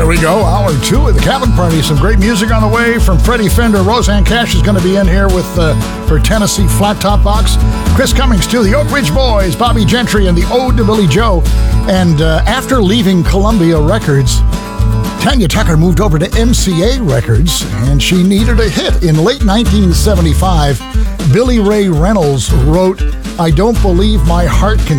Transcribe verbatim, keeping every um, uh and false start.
we go. Hour two of the Cabin Party. Some great music on the way from Freddie Fender. Roseanne Cash is going to be in here with uh, her Tennessee Flat Top Box. Chris Cummings, too. The Oak Ridge Boys, Bobby Gentry, and the Ode to Billy Joe. And uh, after leaving Columbia Records, Tanya Tucker moved over to M C A Records, and she needed a hit. In late nineteen seventy-five, Billy Ray Reynolds wrote, "I Don't Believe My Heart Can